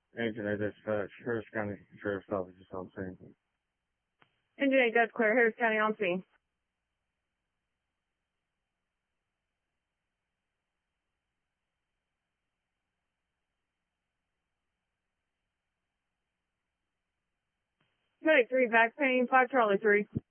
Agent 8 Dispatch, Harris County Sheriff's Office is on scene. Engine 8, that's clear. Harris County on scene. Medic 3, back pain, 5 Charlie 3.